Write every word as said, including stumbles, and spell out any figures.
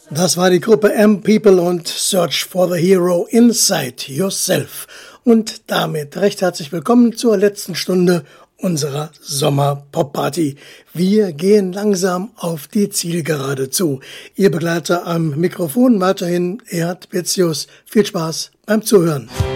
Das war die Gruppe M-People und Search for the Hero Inside Yourself. Und damit recht herzlich willkommen zur letzten Stunde unserer Sommer-Pop-Party. Wir gehen langsam auf die Zielgerade zu. Ihr Begleiter am Mikrofon weiterhin Erhard Betzius. Viel Spaß beim Zuhören.